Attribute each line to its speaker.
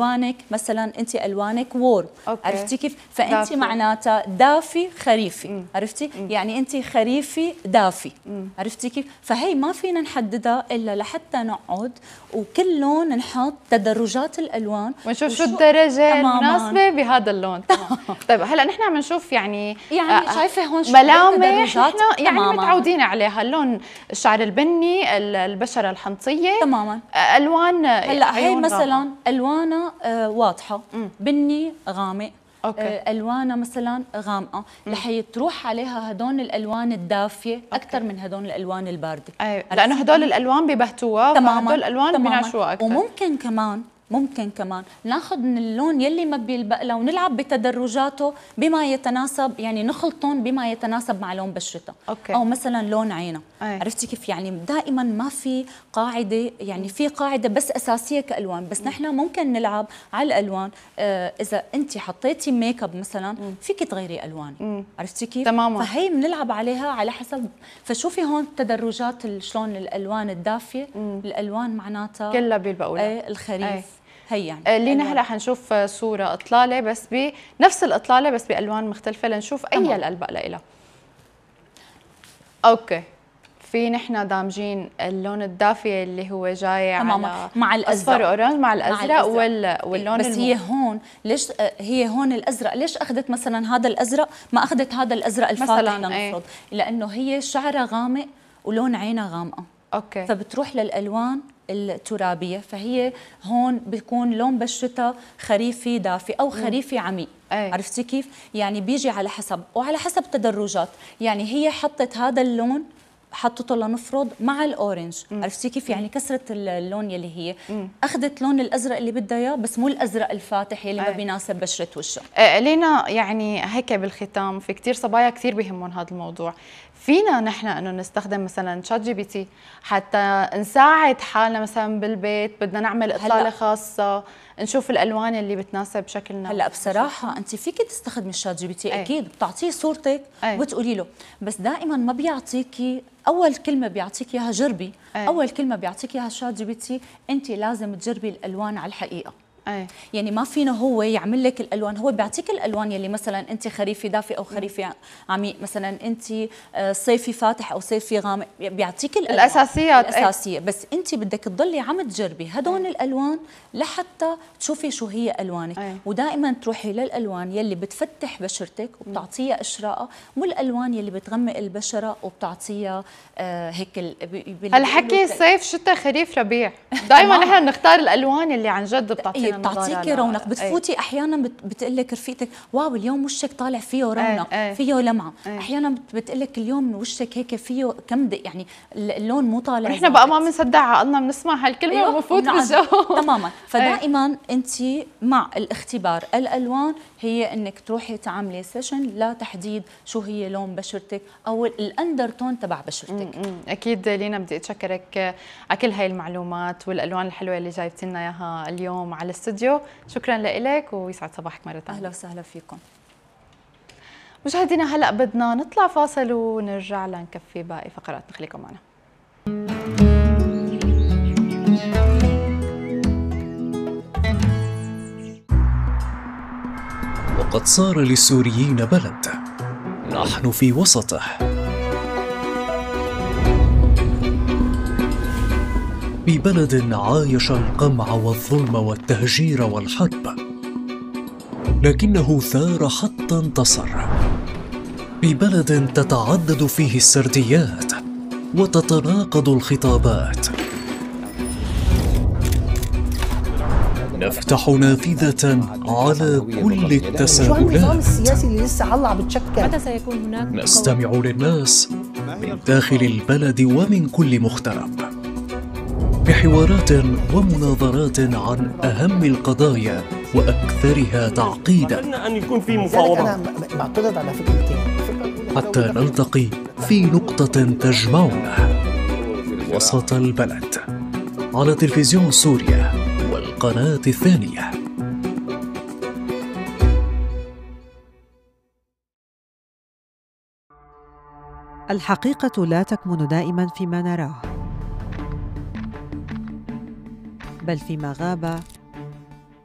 Speaker 1: الوانك مثلا انت الوانك وورم، عرفتي كيف؟ فانت
Speaker 2: دافي.
Speaker 1: معناتها دافي خريفي، عرفتي؟ يعني انت خريفي دافي، عرفتي كيف؟ فهي ما فينا نحددها الا لحتى نقعد وكل لون نحط تدرجات الالوان
Speaker 2: ونشوف شو الدرجه المناسبه بهذا اللون. طيب هلا نحن عم نشوف يعني
Speaker 1: شايفه هون شو
Speaker 2: ملامح نحن يعني متعودين عليها، اللون الشعر البني، البشره الحنطيه
Speaker 1: تماما،
Speaker 2: الوان.
Speaker 1: هلا هي مثلا الوانها واضحه، بني غامق، الوانها مثلا غامقه، لحي تروح عليها هدول الالوان الدافيه اكثر من هدول الالوان البارده.
Speaker 2: لانه هدول الالوان ببهتوها، فهدول الالوان بنعشوها اكثر.
Speaker 1: وممكن كمان ناخذ من اللون يلي ما بيلبق له ونلعب بتدرجاته بما يتناسب، يعني نخلطهم بما يتناسب مع لون بشرتها. او مثلا لون عينها. عرفتي كيف؟ يعني دائما ما في قاعده، يعني في قاعده بس اساسيه كالوان، بس نحن ممكن نلعب على الالوان. اذا انت حطيتي ميك اب مثلا فيك تغيري الوان، عرفتي كيف؟
Speaker 2: تماما.
Speaker 1: فهي بنلعب عليها على حسب. فشوفي هون تدرجات شلون الالوان الدافيه، الالوان معناتها
Speaker 2: كلها بيلبقوا لها
Speaker 1: الخريف. هي يعني
Speaker 2: لينا هلا حنشوف صوره اطلاله بس بنفس الاطلاله بس بالوان مختلفه لنشوف اي الالبق لها. اوكي، في نحن دامجين اللون الدافي اللي هو جاي على
Speaker 1: مع الازرق،
Speaker 2: اصفر اورانج مع الازرق واللون
Speaker 1: بس هي هون ليش هي هون الازرق ليش اخذت مثلا هذا الازرق ما اخذت هذا الازرق الفاتح لنفرض؟ لانه هي شعرها غامق ولون عينها غامقه. فبتروح للالوان الترابيه، فهي هون بيكون لون بشرتها خريفي دافي او خريفي عميق. عرفتي كيف؟ يعني بيجي على حسب وعلى حسب تدرجات. يعني هي حطت هذا اللون حطته لنفرض مع الاورنج، عرفتي كيف؟ يعني كسرت اللون يلي هي اخذت لون الازرق اللي بدها اياه، بس مو الازرق الفاتح يلي ما بيناسب بشره وشها.
Speaker 2: لينا يعني هيك بالختام، في كثير صبايا كثير بيهمهم هذا الموضوع، فينا نحن انه نستخدم مثلا شات جي بي تي حتى نساعد حالنا مثلا بالبيت، بدنا نعمل اطلاله خاصه نشوف الالوان اللي بتناسب شكلنا؟ هلا
Speaker 1: بصراحه انت فيك تستخدمي الشات جي بي تي، اكيد بتعطيه صورتك وبتقولي له، بس دائما ما بيعطيكي اول كلمه بيعطيك اياها جربي. اول كلمه بيعطيك اياها الشات جي بي تي انت لازم تجربي الالوان على الحقيقه. يعني ما فينا هو يعمل لك الالوان، هو بيعطيك الالوان يلي مثلا انت خريفي دافي او خريفي عميق، مثلا انت صيفي فاتح او صيفي غامق، بيعطيك
Speaker 2: الاساسيات
Speaker 1: الاساسيه. بس انت بدك تضلي عم تجربي هدول الالوان لحتى تشوفي شو هي الوانك. ودائما تروحي للالوان يلي بتفتح بشرتك وبتعطيها اشراقه، مو الالوان يلي بتغمق البشره وبتعطيها هيك.
Speaker 2: هالحكي صيف شتاء خريف ربيع، دائما نحن بنختار الالوان اللي عن جد بتعطينا
Speaker 1: بتعطيكي رونق. بتفوتي احيانا بتقول لك رفيقتك واو اليوم وشك طالع فيه رونق، فيه لمعه. احيانا بتقول لك اليوم وشك هيك فيه كمدق، يعني اللون مو طالع.
Speaker 2: نحن بقى ما بنصدق عقلنا، بنسمع هالكلمه وبنفوت بالجو.
Speaker 1: تماما. فدائما انت مع الاختبار الالوان هي انك تروحي تعملي سيشن لتحديد شو هي لون بشرتك او الاندرتون تبع بشرتك.
Speaker 2: اكيد لينا بدي اتشكرك على كل هاي المعلومات والالوان الحلوه اللي جايبتي لنا اياها اليوم على الاستوديو. شكرا لك ويسعد صباحك مره ثانيه.
Speaker 1: اهلا وسهلا فيكم
Speaker 2: مشاهدينا. هلا بدنا نطلع فاصل ونرجع لنكفي باقي فقراتنا، خليكم معنا.
Speaker 3: وقد صار للسوريين بلد نحن في وسطه، ببلد عايش القمع والظلم والتهجير والحرب، لكنه ثار حتى انتصر، ببلد تتعدد فيه السرديات وتتناقض الخطابات. نفتح نافذة على كل التساؤلات.
Speaker 4: شو النظام السياسي اللي لسه هلا عم بتشكل؟
Speaker 3: متى سيكون هناك؟ نستمع للناس من داخل البلد ومن كل مغترب، بحوارات ومناظرات عن أهم القضايا وأكثرها تعقيدا.
Speaker 4: أن يكون في مفاوضات. أنا بعترض على فكرتين.
Speaker 3: حتى نلتقي في نقطة تجمعنا وسط البلد، على تلفزيون سوريا والقناة الثانية.
Speaker 5: الحقيقة لا تكمن دائما فيما نراه، بل فيما غاب